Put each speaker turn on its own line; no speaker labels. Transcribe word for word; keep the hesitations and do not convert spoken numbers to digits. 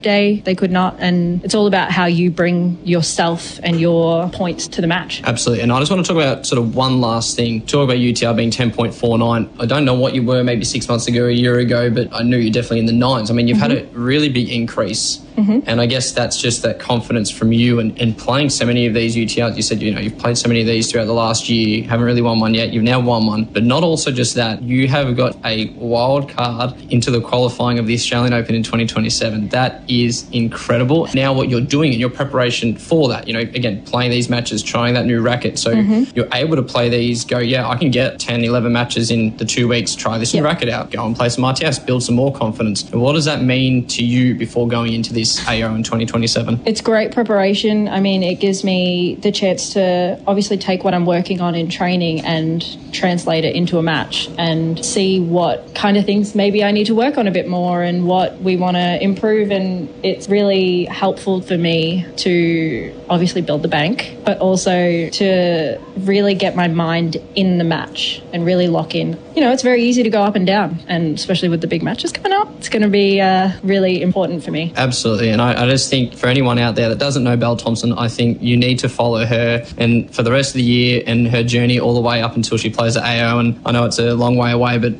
day, they could not. And it's all about how you bring yourself and your points to the match.
Absolutely. And I just want to talk about sort of one last thing. Talk about U T R being ten point four nine. I don't know what you were maybe six months ago, a year ago, but I knew you're definitely in the nines. I mean, you've mm-hmm. had a really big increase. Mm-hmm. And I guess that's just that confidence from you and, and playing so many of these U T Rs. You said, you know, you've played so many of these throughout the last year, haven't really won one yet. You've now won one. But not also just that. You have got a wild card into the qualifying of the Australian Open in twenty twenty-seven. That is incredible. Now what you're doing in your preparation for that, you know, again, playing these matches, trying that new racket. So mm-hmm. you're able to play these, go, yeah, I can get ten, eleven matches in the two weeks, try this yep. new racket out, go and play some R T S, build some more confidence. And what does that mean to you before going into this A O in twenty twenty-seven?
It's great preparation. I mean, it gives me the chance to obviously take what I'm working on in training and translate it into a match and see what kind of things maybe I need to work on a bit more and what we want to improve. And it's really helpful for me to obviously build the bank, but also to really get my mind in the match and really lock in. You know, it's very easy to go up and down, and especially with the big matches coming up, it's going to be uh, really important for me.
Absolutely. And I, I just think for anyone out there that doesn't know Belle Thompson, I think you need to follow her and for the rest of the year and her journey all the way up until she plays at A O. And I know it's a long way away, but